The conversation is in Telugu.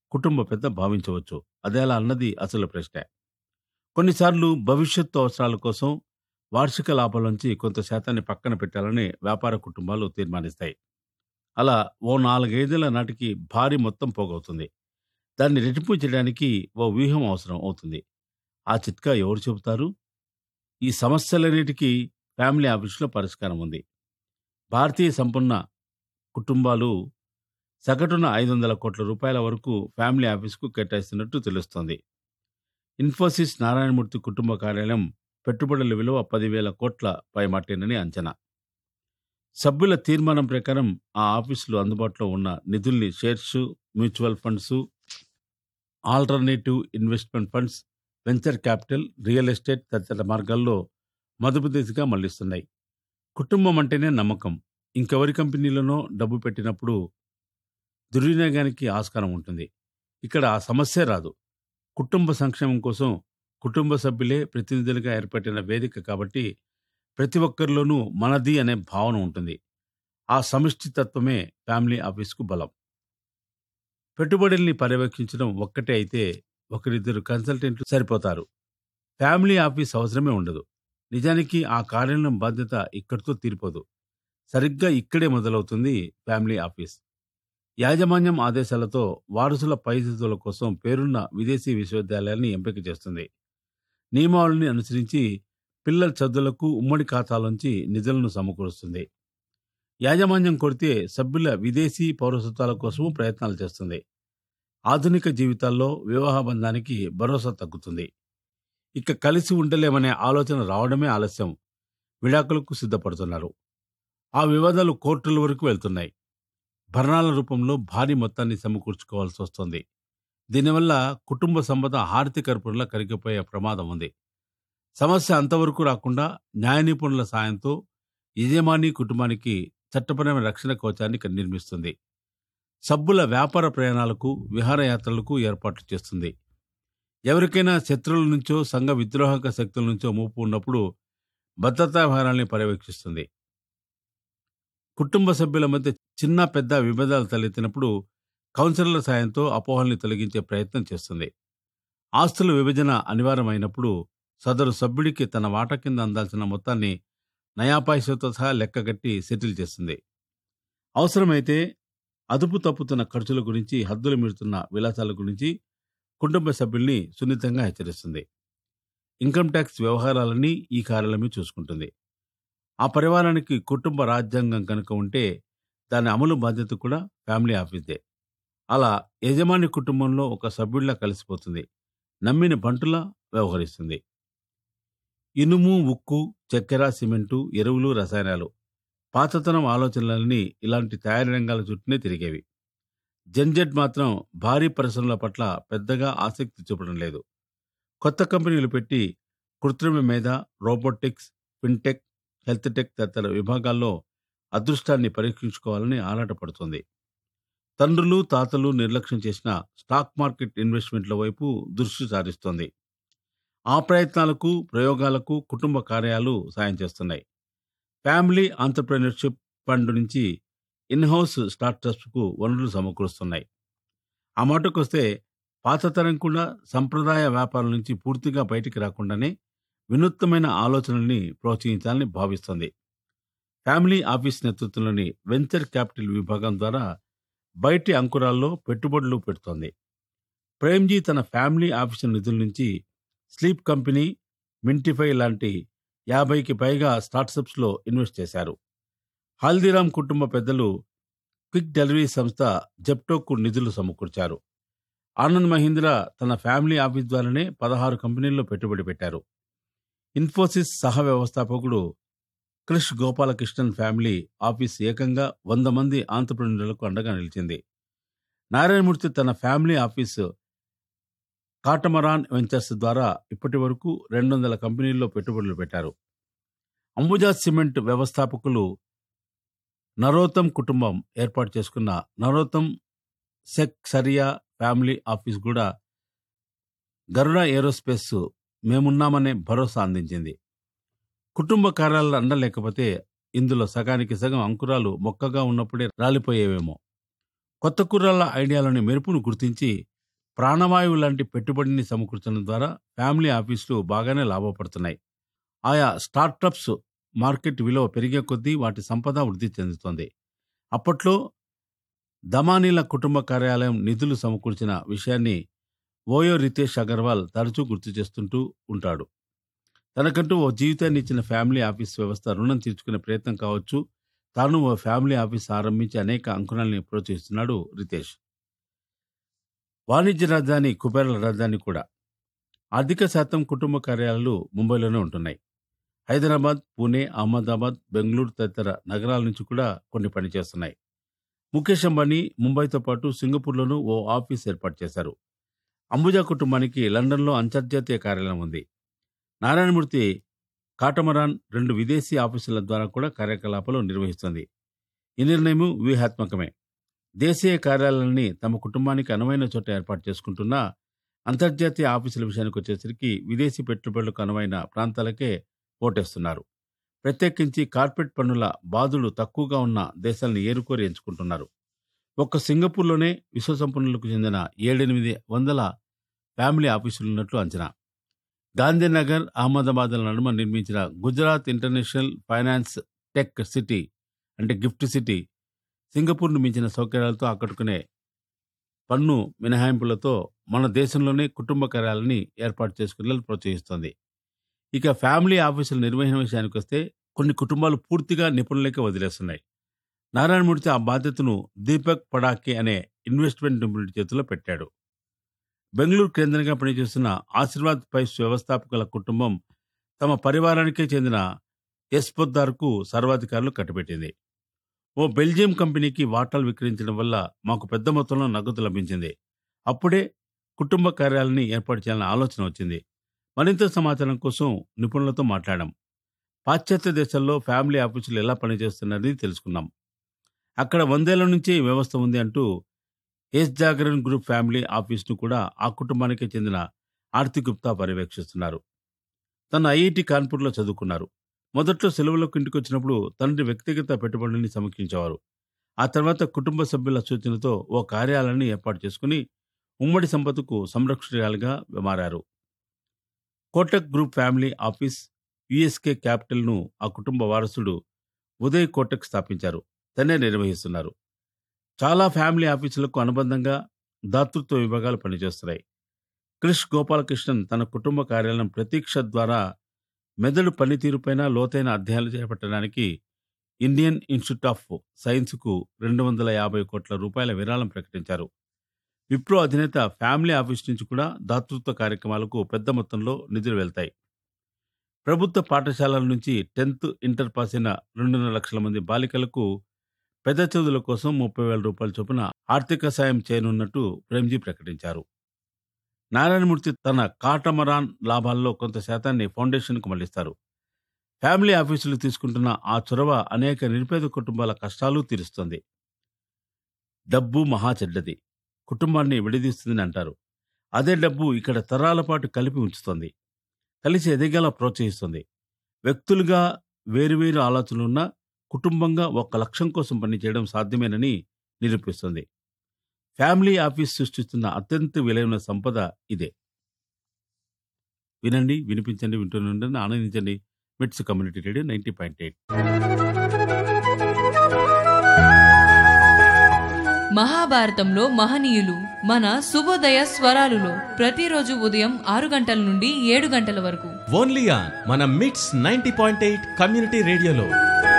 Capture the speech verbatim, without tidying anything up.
కుటుంబ పెద్ద భావించవచ్చు. అదెలా అన్నది అసలు ప్రశ్న. కొన్నిసార్లు భవిష్యత్తు అవసరాల కోసం వార్షిక లాభాల నుంచి కొంత శాతాన్ని పక్కన పెట్టాలని వ్యాపార కుటుంబాలు తీర్మానిస్తాయి. అలా ఓ నాలుగైదేళ్ల నాటికి భారీ మొత్తం పోగవుతుంది. దాన్ని రెట్టింపు చేయడానికి ఓ వ్యూహం అవసరం అవుతుంది. ఆ చిట్కా ఎవరు చెబుతారు? ఈ సమస్యలన్నిటికీ ఫ్యామిలీ ఆఫీస్‌లో పరిష్కారం ఉంది. భారతీయ సంపన్న కుటుంబాలు సగటున ఐదు వందల కోట్ల రూపాయల వరకు ఫ్యామిలీ ఆఫీస్‌కు కేటాయిస్తున్నట్టు తెలుస్తోంది. ఇన్ఫోసిస్ నారాయణమూర్తి కుటుంబ కార్యాలయం పెట్టుబడుల విలువ పది వేల కోట్ల పైమాటేనని అంచనా. సభ్యుల తీర్మానం ప్రకారం ఆ ఆఫీసులో అందుబాటులో ఉన్న నిధుల్ని shares, mutual funds, alternative investment funds, venture capital, real estate తదితర మార్గాల్లో మదుపు దిశగా మళ్లిస్తున్నాయి. కుటుంబం అంటేనే నమ్మకం. ఇంకెవరి కంపెనీలోనో డబ్బు పెట్టినప్పుడు దుర్వినియోగానికి ఆస్కారం ఉంటుంది. ఇక్కడ ఆ సమస్యే రాదు. కుటుంబ సంక్షేమం కోసం కుటుంబ సభ్యులే ప్రతినిధులుగా ఏర్పడిన వేదిక కాబట్టి ప్రతి ఒక్కరిలోనూ మనది అనే భావన ఉంటుంది. ఆ సమిష్టి తత్వమే ఫ్యామిలీ ఆఫీస్కు బలం. పెట్టుబడుల్ని పర్యవేక్షించడం ఒక్కటే అయితే ఒకరిద్దరు కన్సల్టెంట్లు సరిపోతారు. ఫ్యామిలీ ఆఫీస్ అవసరమే ఉండదు. నిజానికి ఆ కార్యాలయం బాధ్యత ఇక్కడితో తీరిపోదు. సరిగ్గా ఇక్కడే మొదలవుతుంది ఫ్యామిలీ ఆఫీస్. యాజమాన్యం ఆదేశాలతో వారసుల పైచదువుల కోసం పేరున్న విదేశీ విశ్వవిద్యాలయాల్ని ఎంపిక చేస్తుంది. నియమావళిని అనుసరించి పిల్లల చదువులకు ఉమ్మడి ఖాతాలోంచి నిధులను సమకూరుస్తుంది. యాజమాన్యం కొడితే సభ్యుల విదేశీ పౌరసత్వాల కోసము ప్రయత్నాలు చేస్తుంది. ఆధునిక జీవితాల్లో వివాహ బంధానికి భరోసా తగ్గుతుంది. ఇక కలిసి ఉండలేమనే ఆలోచన రావడమే ఆలస్యం. విడాకులకు సిద్ధపడుతున్నారు. ఆ వివాదాలు కోర్టుల వరకు వెళ్తున్నాయి. భరణాల రూపంలో భారీ మొత్తాన్ని సమకూర్చుకోవాల్సి వస్తుంది. దీనివల్ల కుటుంబ సంపద హారతి కర్పూరంలా కరిగిపోయే ప్రమాదం ఉంది. సమస్య అంతవరకు రాకుండా న్యాయ నిపుణుల సాయంతో యజమాని కుటుంబానికి చట్టపరమైన రక్షణ కవచాన్ని నిర్మిస్తుంది. సభ్యుల వ్యాపార ప్రయాణాలకు, విహారయాత్రలకు ఏర్పాట్లు చేస్తుంది. ఎవరికైనా శత్రువుల నుంచో సంఘ విద్రోహక శక్తుల నుంచో ముప్పు ఉన్నప్పుడు భద్రతా వ్యవహారాల్ని పర్యవేక్షిస్తుంది. కుటుంబ సభ్యుల మధ్య చిన్న పెద్ద విభేదాలు తలెత్తినప్పుడు కౌన్సిలర్ల సాయంతో అపోహల్ని తొలగించే ప్రయత్నం చేస్తుంది. ఆస్తుల విభజన అనివార్యమైనప్పుడు సదరు సభ్యుడికి తన వాటా కింద అందాల్సిన మొత్తాన్ని నయాపైసతో సహా లెక్కగట్టి సెటిల్ చేస్తుంది. అవసరమైతే అదుపు తప్పుతున్న ఖర్చుల గురించి, హద్దులు మీరుతున్న విలాసాల గురించి కుటుంబ సభ్యుల్ని సున్నితంగా హెచ్చరిస్తుంది. ఇన్కమ్ ట్యాక్స్ వ్యవహారాలన్నీ ఈ కార్యాలయమే చూసుకుంటుంది. ఆ పరివారానికి కుటుంబ రాజ్యాంగం కనుక ఉంటే దాని అమలు బాధ్యత కూడా ఫ్యామిలీ ఆఫీస్దే. అలా యజమాని కుటుంబంలో ఒక సభ్యుడిలా కలిసిపోతుంది. నమ్మిన బంటులా వ్యవహరిస్తుంది. ఇనుము, ఉక్కు, చక్కెర, సిమెంటు, ఎరువులు, రసాయనాలు, పాతతనం ఆలోచనలన్నీ ఇలాంటి తయారీ రంగాల చుట్టూనే తిరిగేవి. జెన్జెడ్ మాత్రం భారీ పరిశ్రమల పట్ల పెద్దగా ఆసక్తి చూపడం లేదు. కొత్త కంపెనీలు పెట్టి కృత్రిమ మేధ, రోబోటిక్స్, ఫిన్టెక్, హెల్త్ టెక్ తదితర విభాగాల్లో అదృష్టాన్ని పరీక్షించుకోవాలని ఆరాటపడుతుంది. తండ్రులు, తాతలు నిర్లక్ష్యం చేసిన స్టాక్ మార్కెట్ ఇన్వెస్ట్మెంట్ల వైపు దృష్టి సారిస్తోంది. ఆ ప్రయత్నాలకు, ప్రయోగాలకు కుటుంబ కార్యాలు సాయం చేస్తున్నాయి. ఫ్యామిలీ ఆంటర్‌ప్రెన్యూర్‌షిప్ ఫండ్ నుంచి ఇన్‌హౌస్ స్టార్టప్స్‌కు వనరులు సమకూరుస్తున్నాయి. ఆ మాటకొస్తే పాతతరం కూడా సంప్రదాయ వ్యాపారం నుంచి పూర్తిగా బయటికి రాకుండానే వినూత్నమైన ఆలోచనల్ని ప్రోత్సహించాలని భావిస్తోంది. ఫ్యామిలీ ఆఫీస్ నేతృత్వంలోని వెంచర్ క్యాపిటల్ విభాగం ద్వారా బయటి అంకురాల్లో పెట్టుబడులు పెడుతోంది. ప్రేమ్జీ తన ఫ్యామిలీ ఆఫీసు నిధుల నుంచి స్లీప్ కంపెనీ, మింటిఫై లాంటి యాభైకి పైగా స్టార్టప్స్లో ఇన్వెస్ట్ చేశారు. హల్దీరామ్ కుటుంబ పెద్దలు క్విక్ డెలివరీ సంస్థ జెప్టోకు నిధులు సమకూర్చారు. ఆనంద్ మహీంద్రా తన ఫ్యామిలీ ఆఫీస్ ద్వారానే పదహారు కంపెనీల్లో పెట్టుబడి పెట్టారు. ఇన్ఫోసిస్ సహ వ్యవస్థాపకుడు క్రిష్ గోపాలకృష్ణన్ ఫ్యామిలీ ఆఫీస్ ఏకంగా వంద మంది ఆంత్రప్రెన్యూర్లకు అండగా నిలిచింది. నారాయణమూర్తి తన ఫ్యామిలీ ఆఫీసు కాటమరాన్ వెంచర్స్ ద్వారా ఇప్పటి వరకు రెండు వందల కంపెనీల్లో పెట్టుబడులు పెట్టారు. అంబుజా సిమెంట్ వ్యవస్థాపకులు నరోత్తమ్ కుటుంబం ఏర్పాటు చేసుకున్న నరోత్తమ్ సెక్సరియా ఫ్యామిలీ ఆఫీస్ కూడా గరుడ ఏరోస్పేస్ మేమున్నామనే భరోసా అందించింది. కుటుంబ కార్యాలయాల అండ లేకపోతే ఇందులో సగానికి సగం అంకురాలు మొక్కగా ఉన్నప్పుడే రాలిపోయేవేమో. కొత్త కుర్రాళ్ళ ఐడియాలోని మెరుపును గుర్తించి ప్రాణవాయువు లాంటి పెట్టుబడిని సమకూర్చడం ద్వారా ఫ్యామిలీ ఆఫీసులు బాగానే లాభపడుతున్నాయి. ఆయా స్టార్టప్స్ మార్కెట్ విలువ పెరిగే కొద్దీ వాటి సంపద వృద్ధి చెందుతోంది. అప్పట్లో దమానీల కుటుంబ కార్యాలయం నిధులు సమకూర్చిన విషయాన్ని ఓయో రితేష్ అగర్వాల్ తరచూ గుర్తు చేస్తుంటూ ఉంటాడు. తనకంటూ ఓ జీవితాన్ని ఇచ్చిన ఫ్యామిలీ ఆఫీస్ వ్యవస్థ రుణం తీర్చుకునే ప్రయత్నం కావచ్చు. తాను ఓ ఫ్యామిలీ ఆఫీస్ ఆరంభించి అనేక అంకురాల్ని ప్రోత్సహిస్తున్నాడు రితేష్. వాణిజ్య రాజధాని కుబేర్ల రాజధాని కూడా. అధిక శాతం కుటుంబ కార్యాలయాలు ముంబైలోనే ఉంటున్నాయి. హైదరాబాద్, పూణే, అహ్మదాబాద్, బెంగళూరు తదితర నగరాల నుంచి కూడా కొన్ని పనిచేస్తున్నాయి. ముఖేష్ అంబానీ ముంబైతో పాటు సింగపూర్లోనూ ఓ ఆఫీస్ ఏర్పాటు చేశారు. అంబుజా కుటుంబానికి లండన్లో అంతర్జాతీయ కార్యాలయం ఉంది. నారాయణమూర్తి కాటమరాన్ రెండు విదేశీ ఆఫీసుల ద్వారా కూడా కార్యకలాపాలు నిర్వహిస్తుంది. ఈ నిర్ణయం వ్యూహాత్మకమే. దేశీయ కార్యాలయాన్ని తమ కుటుంబానికి అనువైన చోట ఏర్పాటు చేసుకుంటున్న అంతర్జాతీయ ఆఫీసుల విషయానికి వచ్చేసరికి విదేశీ పెట్టుబడులకు అనువైన ప్రాంతాలకే ఓటేస్తున్నారు. ప్రత్యేకించి కార్పొరేట్ పన్నుల బాధుడు తక్కువగా ఉన్న దేశాలను ఏరుకోరి ఎంచుకుంటున్నారు. ఒక్క సింగపూర్లోనే విశ్వసంపన్నులకు చెందిన ఏడెనిమిది వందల ఫ్యామిలీ ఆఫీసులున్నట్లు అంచనా. గాంధీనగర్, అహ్మదాబాద్ల నడుమ నిర్మించిన Gujarat international finance tech city అంటే గిఫ్ట్ సిటీ సింగపూర్ను మించిన సౌకర్యాలతో ఆకట్టుకునే పన్ను మినహాయింపులతో మన దేశంలోనే కుటుంబ కార్యాలయాన్ని ఏర్పాటు చేసుకునేలా ప్రోత్సహిస్తోంది. ఇక ఫ్యామిలీ ఆఫీసుల నిర్వహణ విషయానికి వస్తే కొన్ని కుటుంబాలు పూర్తిగా నిపుణులకే వదిలేస్తున్నాయి. నారాయణమూర్తి ఆ బాధ్యతను దీపక్ పడాకే అనే ఇన్వెస్ట్మెంట్ నిపుణుడి చేతిలో పెట్టాడు. బెంగళూరు కేంద్రంగా పనిచేస్తున్న ఆశీర్వాద్ పైస్ వ్యవస్థాపకుల కుటుంబం తమ పరివారానికే చెందిన ఎస్ పొద్దార్కు సర్వాధికారులు కట్టబెట్టింది. ఓ బెల్జియం కంపెనీకి వాటాలు విక్రయించడం వల్ల మాకు పెద్ద మొత్తంలో నగదు లభించింది. అప్పుడే కుటుంబ కార్యాలయాన్ని ఏర్పాటు చేయాలన్న ఆలోచన వచ్చింది. మరింత సమాచారం కోసం నిపుణులతో మాట్లాడాం. పాశ్చాత్య దేశాల్లో ఫ్యామిలీ ఆఫీసులు ఎలా పనిచేస్తున్నారని తెలుసుకున్నాం. అక్కడ వందేళ్ల నుంచి ఈ వ్యవస్థ ఉంది అంటూ ఎస్ జాగరణ్ గ్రూప్ ఫ్యామిలీ ఆఫీస్ను కూడా ఆ కుటుంబానికే చెందిన ఆర్తి గుప్తా పర్యవేక్షిస్తున్నారు. తను ఐఐటి కాన్పూర్లో చదువుకున్నారు. మొదట్లో సెలవులకు ఇంటికి వచ్చినప్పుడు తండ్రి వ్యక్తిగత పెట్టుబడుల్ని సమీక్షించేవారు. ఆ తర్వాత కుటుంబ సభ్యుల సూచనతో ఓ కార్యాలయాన్ని ఏర్పాటు చేసుకుని ఉమ్మడి సంపదకు సంరక్షకులుగా మారారు. కోటక్ గ్రూప్ ఫ్యామిలీ ఆఫీస్ యుఎస్కే క్యాపిటల్ను ఆ కుటుంబ వారసుడు ఉదయ్ కోటక్ స్థాపించారు. తనే నిర్వహిస్తున్నారు. చాలా ఫ్యామిలీ ఆఫీసులకు అనుబంధంగా దాతృత్వ విభాగాలు పనిచేస్తున్నాయి. క్రిష్ గోపాలకృష్ణన్ తన కుటుంబ కార్యాలయం ప్రతీక్ష ద్వారా మెదడు పనితీరుపైన లోతైన అధ్యయనాలు చేపట్టడానికి ఇండియన్ ఇన్స్టిట్యూట్ ఆఫ్ సైన్స్కు రెండు వందల యాభై కోట్ల రూపాయల విరాళం ప్రకటించారు. విప్రో అధినేత ఫ్యామిలీ ఆఫీస్ నుంచి కూడా దాతృత్వ కార్యక్రమాలకు పెద్ద మొత్తంలో నిధులు వెళ్తాయి. ప్రభుత్వ పాఠశాలల నుంచి టెన్త్, ఇంటర్ పాస్ అయిన రెండున్నర లక్షల మంది బాలికలకు పెద్ద చదువుల కోసం ముప్పై వేల రూపాయల చొప్పున ఆర్థిక సాయం చేయనున్నట్టు ప్రేమ్జీ ప్రకటించారు. నారాయణమూర్తి తన కాటమరాన్ లాభాల్లో కొంత శాతాన్ని ఫౌండేషన్కు మళ్లిస్తారు. ఫ్యామిలీ ఆఫీసులు తీసుకుంటున్న ఆ చొరవ అనేక నిరుపేద కుటుంబాల కష్టాలు తీరుస్తుంది. డబ్బు మహా చెడ్డది, కుటుంబాన్ని విడదీస్తుందని అంటారు. అదే డబ్బు ఇక్కడ తరాల పాటు కలిపి ఉంచుతుంది, కలిసి ఎదిగేలా ప్రోత్సహిస్తుంది. వ్యక్తులుగా వేరువేరు ఆలోచనలున్న కుటుంబంగా ఒక లక్ష్యం కోసం పనిచేయడం సాధ్యమేనని నిరూపిస్తుంది. ఫ్యామిలీ ఆఫీస్ సృష్టిస్తున్న అత్యంత విలువైన సంపద ఇదే. వినండి, వినిపించండి, వింటూనే ఆనందించండి. మిట్స్ community radio ninety point eight. మహాభారతంలో మహనీయులు మన శుభోదయ స్వరాలులో ప్రతిరోజు ఉదయం ఆరు గంటల నుండి ఏడు గంటల వరకు ఓన్లీ ఆన్ మన మిట్స్ నైంటీ పాయింట్ ఎయిట్ కమ్యూనిటీ రేడియోలో.